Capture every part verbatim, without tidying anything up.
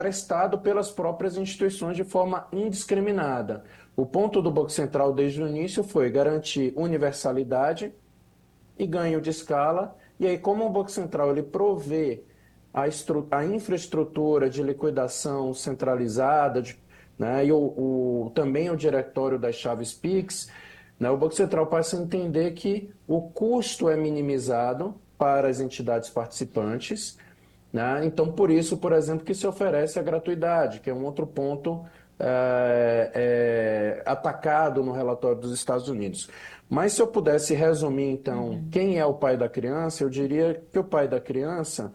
prestado pelas próprias instituições de forma indiscriminada. O ponto do Banco Central desde o início foi garantir universalidade e ganho de escala. E aí, como o Banco Central ele provê a, estru a infraestrutura de liquidação centralizada, de, né, e o, o, também o diretório das chaves Pix, né, o Banco Central passa a entender que o custo é minimizado para as entidades participantes, né? Então, por isso, por exemplo, que se oferece a gratuidade, que é um outro ponto é, é, atacado no relatório dos Estados Unidos. Mas se eu pudesse resumir, então, Uhum. quem é o pai da criança, eu diria que o pai da criança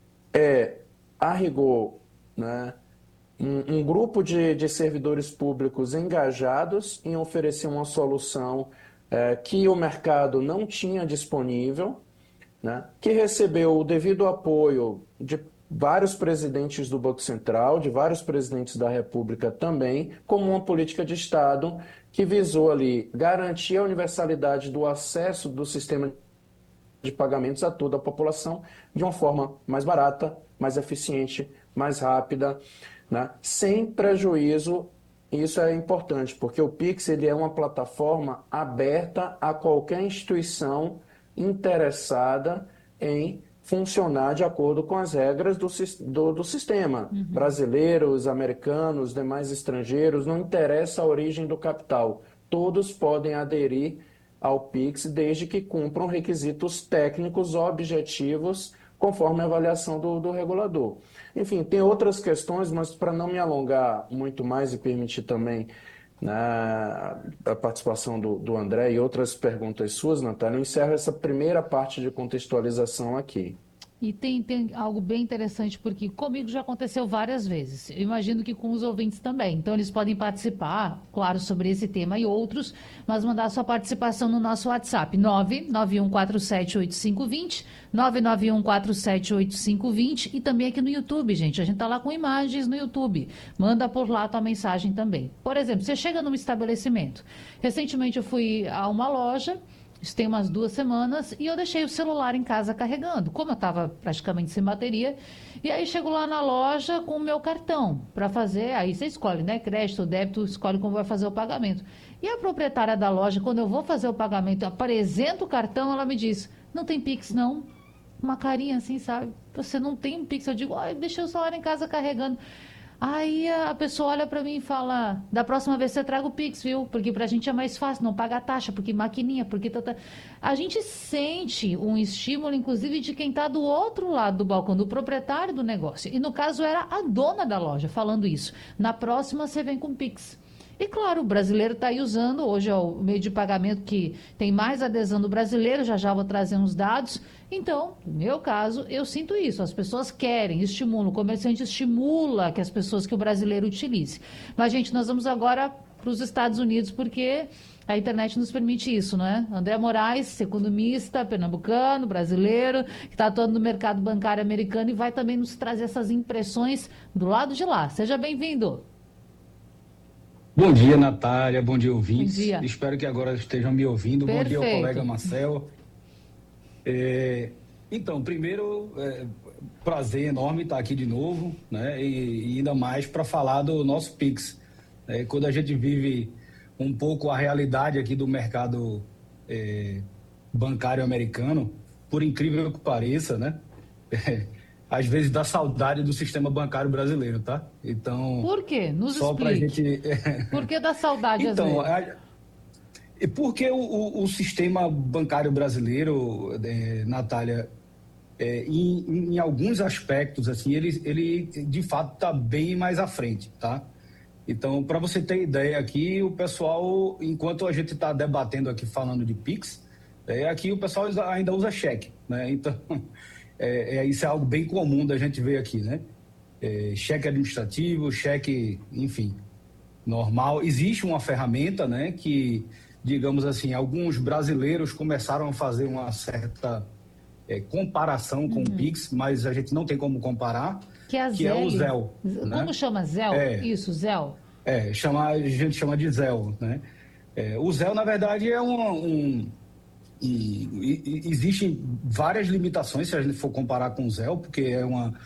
é, a rigor, né, um, um grupo de, de servidores públicos engajados em oferecer uma solução é, que o mercado não tinha disponível, né, que recebeu o devido apoio de vários presidentes do Banco Central, de vários presidentes da República também, como uma política de Estado que visou ali garantir a universalidade do acesso do sistema de pagamentos a toda a população de uma forma mais barata, mais eficiente, mais rápida, né, sem prejuízo. Isso é importante, porque o Pix ele é uma plataforma aberta a qualquer instituição interessada em funcionar de acordo com as regras do, do, do sistema. Uhum. Brasileiros, americanos, demais estrangeiros, não interessa a origem do capital. Todos podem aderir ao Pix desde que cumpram requisitos técnicos objetivos conforme a avaliação do, do regulador. Enfim, tem outras questões, mas para não me alongar muito mais e permitir também, né, a participação do, do André e outras perguntas suas, Natália, eu encerro essa primeira parte de contextualização aqui. E tem, tem algo bem interessante, porque comigo já aconteceu várias vezes. Eu imagino que com os ouvintes também. Então, eles podem participar, claro, sobre esse tema e outros, mas mandar sua participação no nosso WhatsApp, nove nove um quatro sete oito cinco dois zero, nove nove um quatro sete oito cinco dois zero, e também aqui no YouTube, gente. A gente tá lá com imagens no YouTube. Manda por lá a tua mensagem também. Por exemplo, você chega num estabelecimento. Recentemente eu fui a uma loja. Isso tem umas duas semanas, e eu deixei o celular em casa carregando, como eu estava praticamente sem bateria. E aí chego lá na loja com o meu cartão para fazer, aí você escolhe, né? Crédito, débito, escolhe como vai fazer o pagamento. E a proprietária da loja, quando eu vou fazer o pagamento, eu apresento o cartão, ela me diz: não tem Pix, não? Uma carinha assim, sabe? Você não tem um Pix? Eu digo: ah, eu deixei o celular em casa carregando. Aí a pessoa olha para mim e fala: da próxima vez você traga o Pix, viu? Porque pra gente é mais fácil, não paga a taxa, porque maquininha, porque tata... A gente sente um estímulo, inclusive, de quem tá do outro lado do balcão, do proprietário do negócio. E no caso era a dona da loja falando isso. Na próxima você vem com Pix. E claro, o brasileiro está aí usando, hoje é o meio de pagamento que tem mais adesão do brasileiro, já já vou trazer uns dados. Então, no meu caso, eu sinto isso, as pessoas querem, estimulam, o comerciante estimula que as pessoas, que o brasileiro utilize. Mas, gente, nós vamos agora para os Estados Unidos, porque a internet nos permite isso, não é? André Moraes, economista, pernambucano, brasileiro, que está atuando no mercado bancário americano e vai também nos trazer essas impressões do lado de lá. Seja bem-vindo. Bom dia, Natália. Bom dia, Bom ouvintes. dia. Espero que agora estejam me ouvindo. Bom dia ao colega Perfeito. Marcel. É, então, primeiro, é, prazer enorme estar aqui de novo, né? E, e ainda mais para falar do nosso Pix. É, quando a gente vive um pouco a realidade aqui do mercado é, bancário americano, por incrível que pareça, né? É, às vezes dá saudade do sistema bancário brasileiro, tá? Então, Por quê? Nos só para a explique. gente. Por que dá saudade às Então, vezes? a- e porque o, o- o sistema bancário brasileiro, eh, Natália, eh, em, em alguns aspectos, assim, ele, ele de fato está bem mais à frente, tá? Então, para você ter ideia aqui, o pessoal, enquanto a gente está debatendo aqui, falando de Pix, eh, aqui o pessoal ainda usa cheque, né? Então, é, é, isso é algo bem comum da gente ver aqui, né? Eh, cheque administrativo, cheque, enfim, normal. Existe uma ferramenta, né, que, digamos assim, alguns brasileiros começaram a fazer uma certa é, comparação com o Uhum. Pix, mas a gente não tem como comparar, Que é a que é o Zelle. Zelle, Como né? chama? Zelle? É, Isso, Zelle. é chama, a gente chama de Zelle, né? É, o Zelle, na verdade, é um, um e, e, e existem várias limitações se a gente for comparar com o Zelle, porque é uma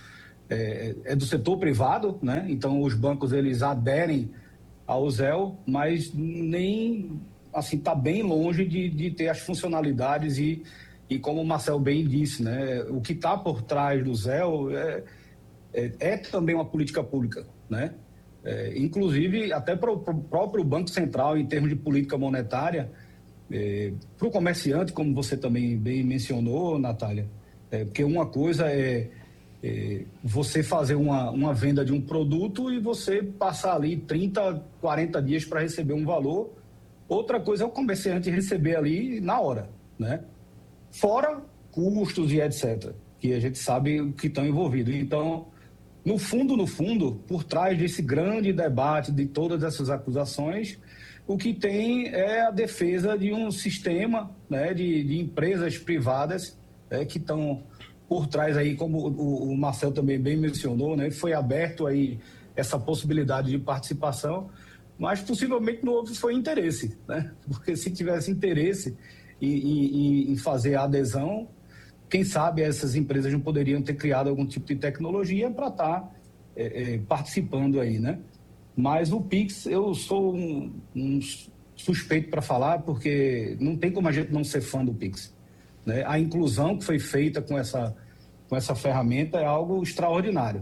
é, é do setor privado, né? Então os bancos eles aderem ao Zelle, mas nem assim está bem longe de, de ter as funcionalidades e, e como o Marcel bem disse, né? O que está por trás do Zelle é, é, é também uma política pública, né? É, inclusive até para o próprio Banco Central em termos de política monetária, é, para o comerciante, como você também bem mencionou, Natália, é, porque uma coisa é É, você fazer uma, uma venda de um produto e você passar ali trinta, quarenta dias para receber um valor. Outra coisa é o comerciante receber ali na hora, né? Fora custos e etcétera, que a gente sabe que estão envolvidos. Então, no fundo, no fundo, por trás desse grande debate de todas essas acusações, o que tem é a defesa de um sistema, né, de, de empresas privadas, né, que estão por trás aí, como o, o Marcel também bem mencionou, né, foi aberto aí essa possibilidade de participação, mas possivelmente não houve foi interesse, né? Porque se tivesse interesse em, em, em fazer a adesão, quem sabe essas empresas não poderiam ter criado algum tipo de tecnologia para estar é, é, participando aí, né? Mas o Pix, eu sou um, um suspeito para falar, porque não tem como a gente não ser fã do Pix, né? A inclusão que foi feita com essa, com essa ferramenta é algo extraordinário.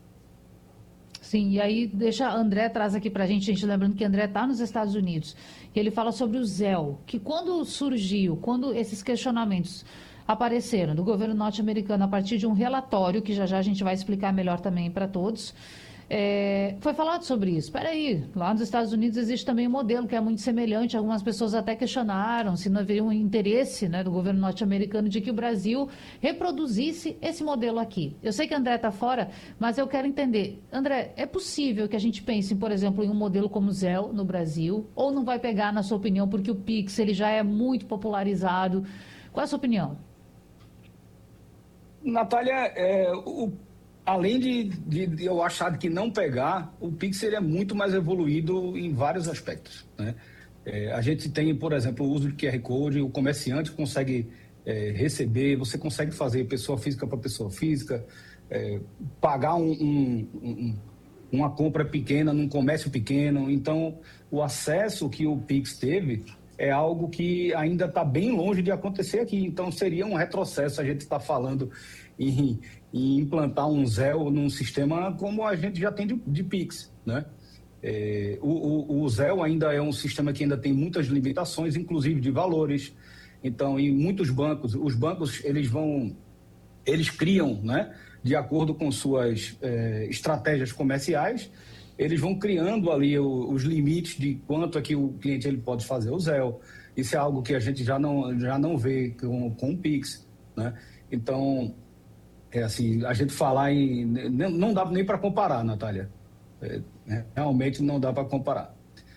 Sim, e aí deixa André traz aqui para a gente, gente lembrando que André está nos Estados Unidos, e ele fala sobre o Zelle, que quando surgiu, quando esses questionamentos apareceram do governo norte-americano a partir de um relatório, que já já a gente vai explicar melhor também para todos, É, foi falado sobre isso. Espera aí, lá nos Estados Unidos existe também um modelo que é muito semelhante. Algumas pessoas até questionaram se não haveria um interesse, né, do governo norte-americano de que o Brasil reproduzisse esse modelo aqui. Eu sei que André está fora, mas eu quero entender. André, é possível que a gente pense, por exemplo, em um modelo como o Zelle no Brasil? Ou não vai pegar, na sua opinião, porque o Pix ele já é muito popularizado? Qual é a sua opinião? Natália, é, o além de, de, de eu achar que não pegar, o Pix ele é muito mais evoluído em vários aspectos, né? É, a gente tem, por exemplo, o uso de Q R Code, o comerciante consegue é, receber, você consegue fazer pessoa física para pessoa física, é, pagar um, um, um, uma compra pequena num comércio pequeno. Então, o acesso que o Pix teve é algo que ainda está bem longe de acontecer aqui. Então, seria um retrocesso a gente estar tá falando em, em implantar um Zelle num sistema como a gente já tem de, de Pix, né? É, o, o, o Zelle ainda é um sistema que ainda tem muitas limitações, inclusive de valores. Então, em muitos bancos, os bancos eles vão, eles criam, né, de acordo com suas é, estratégias comerciais, eles vão criando ali o, os limites de quanto é que o cliente ele pode fazer o Zelle. Isso é algo que a gente já não, já não vê com, com o Pix, né? Então, é assim, a gente falar em... Não, não dá nem para comparar, Natália. É, realmente não dá para comparar.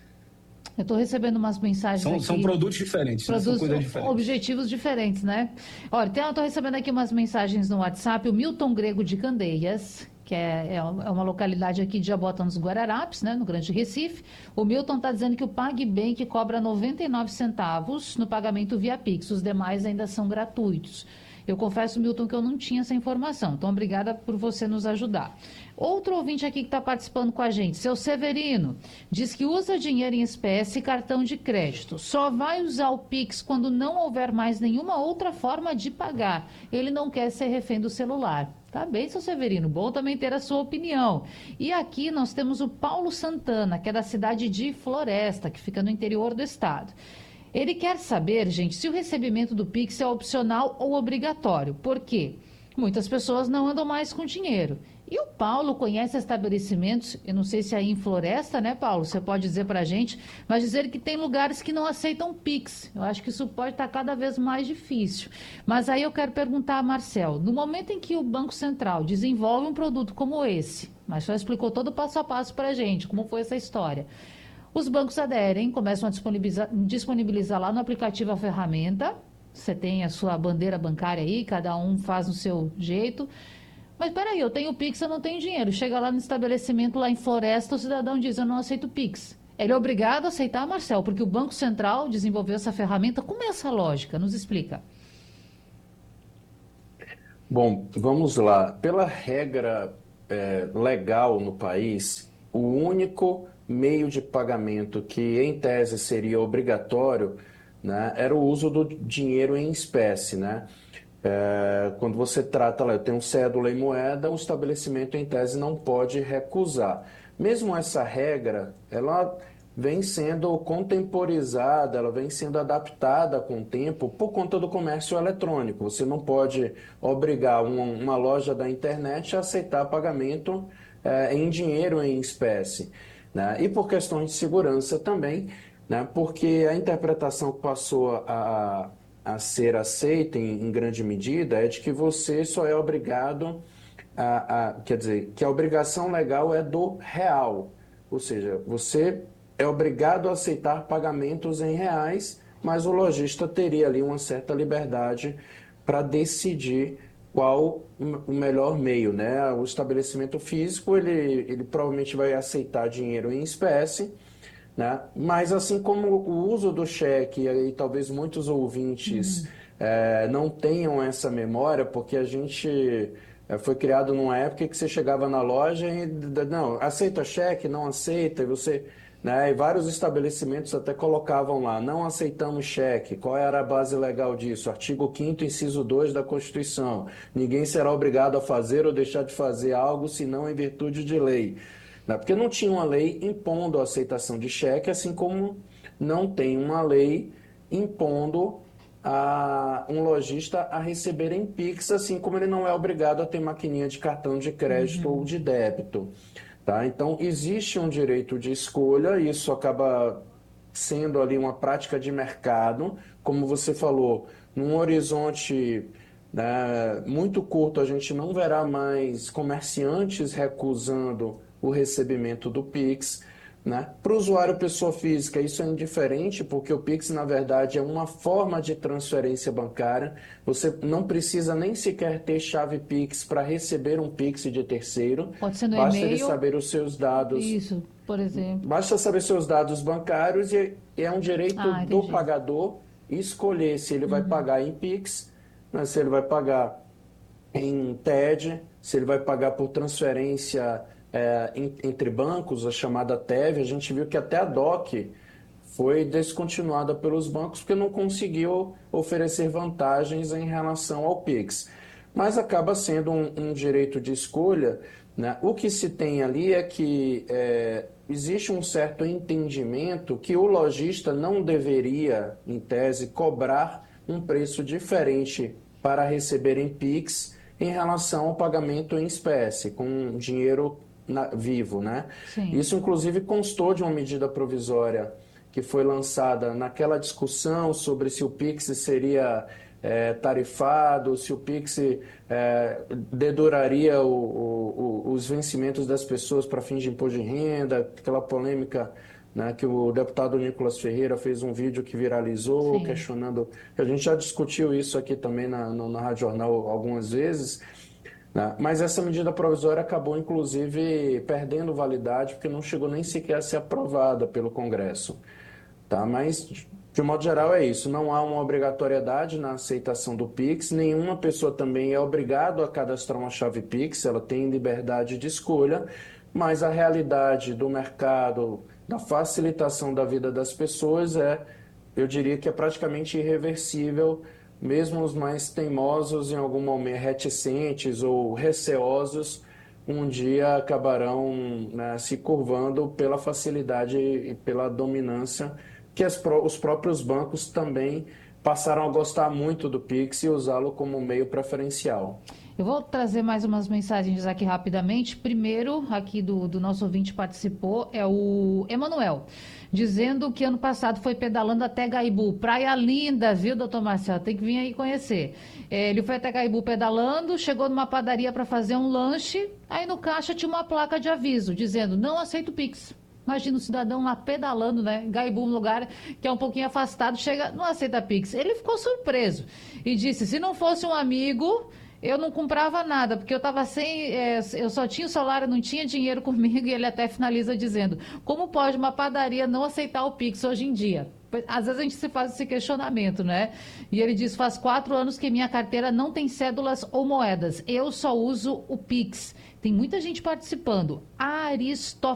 Eu estou recebendo umas mensagens são, aqui. São produtos diferentes, produtos, né? São coisas diferentes. Objetivos diferentes, né? Olha, eu estou recebendo aqui umas mensagens no WhatsApp. O Milton Grego de Candeias, que é, é uma localidade aqui de Jabotão dos Guararapes, né, no Grande Recife. O Milton está dizendo que o PagBank cobra noventa e nove centavos no pagamento via Pix. Os demais ainda são gratuitos. Eu confesso, Milton, que eu não tinha essa informação. Então, obrigada por você nos ajudar. Outro ouvinte aqui que está participando com a gente, seu Severino, diz que usa dinheiro em espécie e cartão de crédito. Só vai usar o Pix quando não houver mais nenhuma outra forma de pagar. Ele não quer ser refém do celular. Tá bem, seu Severino, bom também ter a sua opinião. E aqui nós temos o Paulo Santana, que é da cidade de Floresta, que fica no interior do estado. Ele quer saber, gente, se o recebimento do Pix é opcional ou obrigatório. Por quê? Muitas pessoas não andam mais com dinheiro. E o Paulo conhece estabelecimentos, eu não sei se é aí em Floresta, né, Paulo? Você pode dizer para a gente, mas dizer que tem lugares que não aceitam Pix. Eu acho que isso pode estar cada vez mais difícil. Mas aí eu quero perguntar a Marcel, no momento em que o Banco Central desenvolve um produto como esse, mas só explicou todo o passo a passo para a gente, como foi essa história. Os bancos aderem, começam a disponibilizar, disponibilizar lá no aplicativo a ferramenta. Você tem a sua bandeira bancária aí, cada um faz no seu jeito. Mas peraí, eu tenho Pix, eu não tenho dinheiro. Chega lá no estabelecimento, lá em Floresta, o cidadão diz, eu não aceito Pix. Ele é obrigado a aceitar, Marcel, porque o Banco Central desenvolveu essa ferramenta. Como é essa lógica? Nos explica. Bom, vamos lá. Pela regra é, legal no país, o único meio de pagamento que, em tese, seria obrigatório, né, era o uso do dinheiro em espécie, né? É, quando você trata lá, eu tenho cédula e moeda, o estabelecimento, em tese, não pode recusar. Mesmo essa regra, ela vem sendo contemporizada, ela vem sendo adaptada com o tempo por conta do comércio eletrônico. Você não pode obrigar uma, uma loja da internet a aceitar pagamento eh, em dinheiro em espécie, né? E por questões de segurança também, né? Porque a interpretação que passou a, a ser aceita em, em grande medida é de que você só é obrigado a, a, quer dizer, que a obrigação legal é do real, ou seja, você é obrigado a aceitar pagamentos em reais, mas o lojista teria ali uma certa liberdade para decidir qual o melhor meio, né? O estabelecimento físico, ele, ele provavelmente vai aceitar dinheiro em espécie, né? Mas assim como o uso do cheque, e aí talvez muitos ouvintes eh, não tenham essa memória, porque a gente eh, foi criado numa época que você chegava na loja e d- não, aceita cheque, não aceita, e você, né? E vários estabelecimentos até colocavam lá, não aceitamos cheque. Qual era a base legal disso? Artigo quinto, inciso dois da Constituição. Ninguém será obrigado a fazer ou deixar de fazer algo senão em virtude de lei, né? Porque não tinha uma lei impondo a aceitação de cheque, assim como não tem uma lei impondo a um lojista a receber em Pix, assim como ele não é obrigado a ter maquininha de cartão de crédito ou de débito. Tá? Então, existe um direito de escolha, e isso acaba sendo ali uma prática de mercado, como você falou, num horizonte, né, muito curto, a gente não verá mais comerciantes recusando o recebimento do Pix, né? Para o usuário pessoa física, isso é indiferente, porque o Pix, na verdade, é uma forma de transferência bancária. Você não precisa nem sequer ter chave Pix para receber um Pix de terceiro. Pode ser no Basta ele e-mail, saber os seus dados. isso, por exemplo. Basta saber seus dados bancários e e é um direito Ah, do entendi. pagador escolher se ele vai pagar em Pix, né, se ele vai pagar em T E D, se ele vai pagar por transferência é, em- entre bancos, a chamada T E V. A gente viu que até a D O C foi descontinuada pelos bancos porque não conseguiu oferecer vantagens em relação ao Pix. Mas acaba sendo um, um direito de escolha, né? O que se tem ali é que é, existe um certo entendimento que o lojista não deveria, em tese, cobrar um preço diferente para receber em Pix em relação ao pagamento em espécie, com dinheiro na- vivo, né? Sim. Isso, inclusive, constou de uma medida provisória que foi lançada naquela discussão sobre se o Pix seria eh, tarifado, se o Pix eh, deduraria o- o- o- os vencimentos das pessoas para fins de imposto de renda, aquela polêmica, né, que o deputado Nicolas Ferreira fez um vídeo que viralizou, Sim. questionando. A gente já discutiu isso aqui também na, no- na Rádio Jornal algumas vezes, né? Mas essa medida provisória acabou, inclusive, perdendo validade, porque não chegou nem sequer a ser aprovada pelo Congresso. Tá? Mas, de modo geral, é isso. Não há uma obrigatoriedade na aceitação do Pix. Nenhuma pessoa também é obrigada a cadastrar uma chave Pix. Ela tem liberdade de escolha, mas a realidade do mercado, da facilitação da vida das pessoas é, eu diria que é praticamente irreversível. Mesmo os mais teimosos, em algum momento reticentes ou receosos, um dia acabarão, né, se curvando pela facilidade e pela dominância que as pró- os próprios bancos também passaram a gostar muito do Pix e usá-lo como meio preferencial. Eu vou trazer mais umas mensagens aqui rapidamente. Primeiro, aqui do, do nosso ouvinte participou, é o Emanuel, dizendo que ano passado foi pedalando até Gaibu. Praia linda, viu, doutor Marcelo? Tem que vir aí conhecer. É, ele foi até Gaibu pedalando, chegou numa padaria para fazer um lanche, aí no caixa tinha uma placa de aviso, dizendo, não aceito Pix. Imagina o cidadão lá pedalando, né? Gaibu, um lugar que é um pouquinho afastado, chega, não aceita Pix. Ele ficou surpreso e disse: se não fosse um amigo, eu não comprava nada, porque eu estava sem. É, eu só tinha o celular, eu não tinha dinheiro comigo. E ele até finaliza dizendo: como pode uma padaria não aceitar o Pix hoje em dia? Às vezes a gente se faz esse questionamento, né? E ele diz, faz quatro anos que minha carteira não tem cédulas ou moedas. Eu só uso o Pix. Tem muita gente participando. Aristófanes.